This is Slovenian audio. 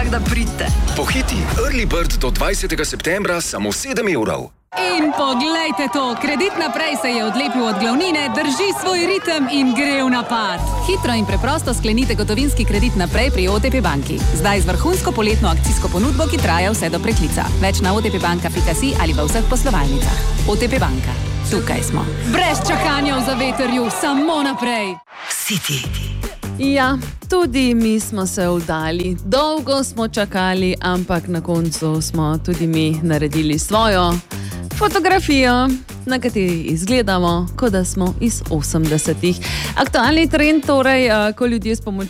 Tako da pridite. Pohiti, Early Bird do 20. septembra samo 7 evrov. In poglejte to, Kredit naprej se je odlepil od glavnine, drži svoj ritem in gre v napad. Hitro in preprosto sklenite gotovinski kredit naprej pri OTP banki. Zdaj z vrhunsko poletno akcijsko ponudbo, ki traja vse do preklica. Več na otpbanka.si ali v vseh poslovalnicah. OTP banka. Tukaj smo. Brez čakanja v zavetrju, samo naprej. City. Ja, tudi mi smo se vdali. Dolgo smo čakali, ampak na koncu smo tudi mi naredili svojo fotografijo, na kateri izgledamo, kot da smo iz 80-ih. Aktualni trend torej, ko ljudje s pomočjo